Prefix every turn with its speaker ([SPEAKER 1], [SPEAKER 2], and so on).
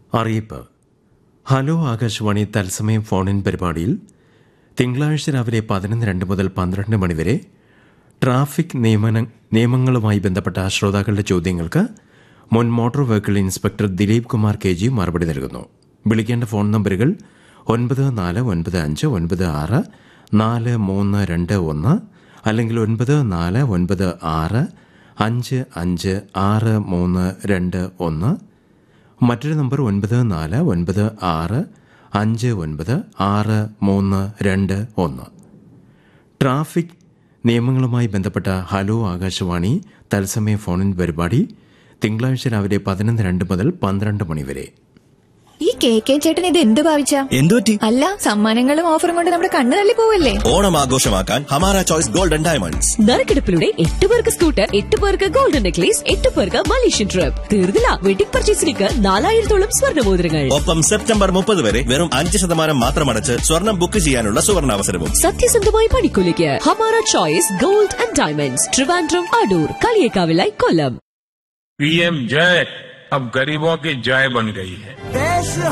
[SPEAKER 1] അറിയിപ്പ്. ഹലോ ആകാശവാണി തത്സമയം ഫോണിൻ പരിപാടിയിൽ തിങ്കളാഴ്ച രാവിലെ 11:02 മുതൽ 12 മണിവരെ ട്രാഫിക് നിയമങ്ങളുമായി ബന്ധപ്പെട്ട ശ്രോതാക്കളുടെ ചോദ്യങ്ങൾക്ക് മുൻ motor vehicle inspector Dileep Kumar KG മറുപടി നൽകുന്നു. വിളിക്കേണ്ട ഫോൺ നമ്പറുകൾ 9495564321 അല്ലെങ്കിൽ 9496556321. മറ്റൊരു നമ്പർ 9496596321. ട്രാഫിക് നിയമങ്ങളുമായി ബന്ധപ്പെട്ട ഹലോ ആകാശവാണി തത്സമയ ഫോണിൻ പരിപാടി തിങ്കളാഴ്ച രാവിലെ 11:02 മുതൽ 12 മണിവരെ.
[SPEAKER 2] ഈ KK ചേട്ടൻ ഇത് എന്ത് ഭാവിച്ച?
[SPEAKER 3] എന്തുപറ്റി?
[SPEAKER 2] അല്ല, സമ്മാനങ്ങളും ഓഫറും കൊണ്ട് നമ്മുടെ കണ്ണ് തള്ളി പോവല്ലേ?
[SPEAKER 3] ഓണം ആഘോഷമാക്കാൻ ഹമാര ചോയ്സ് ഗോൾഡൻ ഡയമണ്ട്സ്.
[SPEAKER 4] നറുക്കെടുപ്പിലൂടെ 8 പേർക്ക് സ്കൂട്ടർ, 8 പേർക്ക് ഗോൾഡൻ നെക്ലേസ്, 8 പേർക്ക് മലേഷ്യൻ ട്രിപ്പ്. തീർന്നില്ല, വെഡിംഗ് പർച്ചേസിലേക്ക് 4000-ഓളം സ്വർണ്ണമോതിരങ്ങൾ.
[SPEAKER 3] ഒപ്പം സെപ്റ്റംബർ 30 വരെ വെറും 5% മാത്രം അടച്ച് സ്വർണം ബുക്ക് ചെയ്യാനുള്ള സുവർണാവസരവും.
[SPEAKER 4] സത്യസന്ധമായ പണിക്കൂലിക്ക് Hamara choice gold and diamonds, Trivandrum, Adoor, കളിയേക്കാവിലായി, Kollam.
[SPEAKER 5] PM जय अब गरीबों की जय बन गई है.